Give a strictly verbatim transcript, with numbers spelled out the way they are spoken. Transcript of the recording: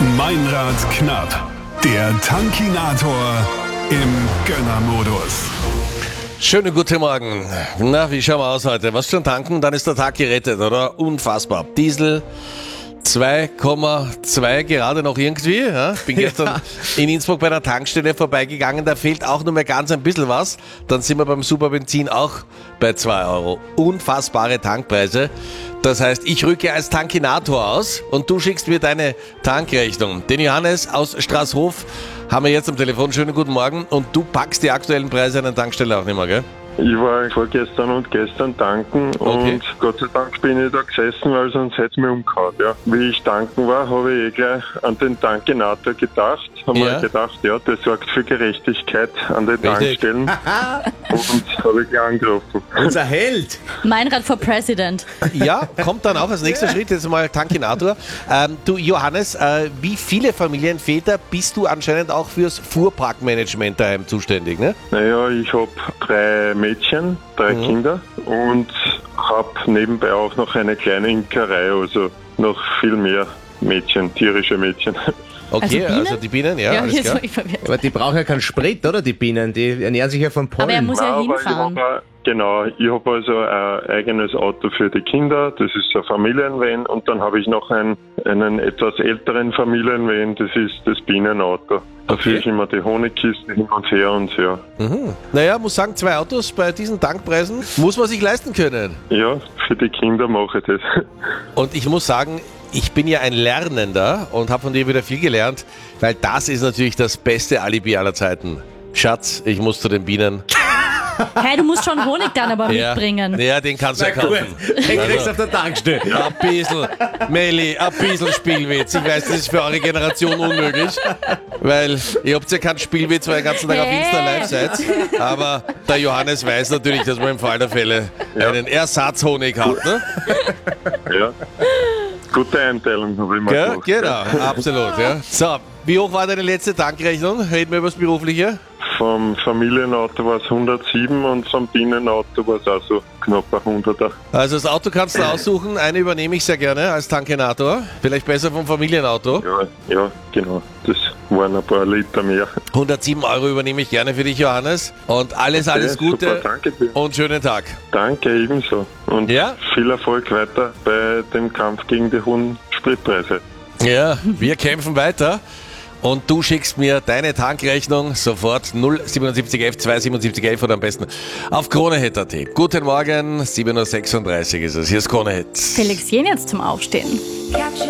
Meinrad knapp, der Tankinator im Gönnermodus. Schönen guten Morgen. Na, wie schauen wir aus heute? Was schon tanken, dann ist der Tag gerettet, oder? Unfassbar. Diesel zwei Komma zwei gerade noch irgendwie. Ja? Bin gestern ja. in Innsbruck bei der Tankstelle vorbeigegangen, da fehlt auch nur mehr ganz ein bisschen was. Dann sind wir beim Superbenzin auch bei zwei Euro. Unfassbare Tankpreise. Das heißt, ich rücke als Tankinator aus und du schickst mir deine Tankrechnung. Den Johannes aus Straßhof haben wir jetzt am Telefon. Schönen guten Morgen. Und du packst die aktuellen Preise an der Tankstelle auch nicht mehr, gell? Ich war vorgestern und gestern tanken Okay. und Gott sei Dank bin ich da gesessen, weil sonst hätte es mir umgehauen. Ja. Wie ich tanken war, habe ich eh gleich an den Tankinator gedacht. Haben Ja. wir gedacht, ja, der sorgt für Gerechtigkeit an den Richtig. Tankstellen. Und habe ich gleich angerufen. Unser Held. Meinrad for President. Ja, kommt dann auch als nächster Schritt, jetzt mal Tankinator. Ähm, du Johannes, äh, wie viele Familienväter bist du anscheinend auch fürs Fuhrparkmanagement daheim zuständig, ne? Naja, ich habe drei Mädchen, drei Mhm. Kinder und habe nebenbei auch noch eine kleine Imkerei, also noch viel mehr Mädchen, tierische Mädchen. Okay, Also Bienen? also die Bienen, ja, Ja, alles jetzt klar. war ich verwirrt. Aber die brauchen ja keinen Sprit, oder, die Bienen? Die ernähren sich ja von Pollen. Aber er muss ja Aber hinfahren. Ich hab, genau, ich habe also ein eigenes Auto für die Kinder, das ist ein Familienvan und dann habe ich noch einen, einen etwas älteren Familienvan, das ist das Bienenauto. Da Okay. führe ich immer die Honigkisten hin und her und so. Mhm. Naja, muss sagen, zwei Autos bei diesen Tankpreisen muss man sich leisten können. Ja, für die Kinder mache ich das. Und ich muss sagen, ich bin ja ein Lernender und habe von dir wieder viel gelernt, weil das ist natürlich das beste Alibi aller Zeiten. Schatz, ich muss zu den Bienen. Hey, du musst schon Honig dann aber Ja, mitbringen. ja, den kannst du ja kaufen. Den kriegst du auf der Tankstelle. Ein bisschen, Melli, ein bisschen Spielwitz. Ich weiß, das ist für eure Generation unmöglich, weil ihr habt ja keinen Spielwitz, weil ihr den ganzen Tag auf Insta live seid. Aber der Johannes weiß natürlich, dass man im Fall der Fälle einen Ersatzhonig hat. Ne? Ja. Gute Einteilung habe ich mal Gell? gemacht. Genau, absolut. Ja. So, wie hoch war deine letzte Tankrechnung? Reden wir über das Berufliche? Vom Familienauto war es hundertsieben und vom Bienenauto war es auch so knapp ein hunderter. Also das Auto kannst du aussuchen. Eine übernehme ich sehr gerne als Tankinator. Vielleicht besser vom Familienauto. Ja, ja, genau. Das waren ein paar Liter mehr. hundertsieben Euro übernehme ich gerne für dich, Johannes. Und alles, alles Okay, Gute Super, danke dir. und schönen Tag. Danke, ebenso. Und Ja? viel Erfolg weiter bei dem Kampf gegen die hohen Spritpreise. Ja, wir kämpfen weiter. Und du schickst mir deine Tankrechnung sofort null siebenundsiebzig elf zweihundertsiebenundsiebzig elf oder am besten auf kronehit punkt at. Guten Morgen, sieben Uhr sechsunddreißig ist es. Hier ist Kronehit. Felix Jen jetzt zum Aufstehen. Capture